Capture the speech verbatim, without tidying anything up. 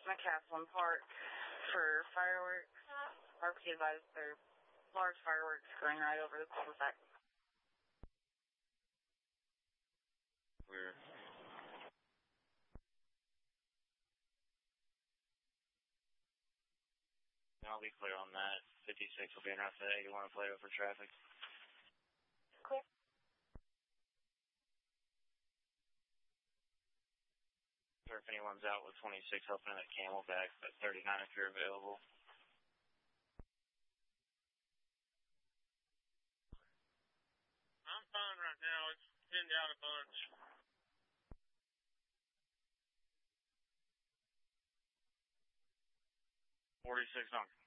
McCaslin Park for fireworks. R P advised there are large fireworks going right over the cul-de-sac. We're I'll be clear on that. fifty-six will be in route to eighty-one play over traffic. Clear. Or if anyone's out with twenty-six, helping at Camelback, but thirty-nine if you're available. I'm fine right now. It's thinned out a bunch. forty-six on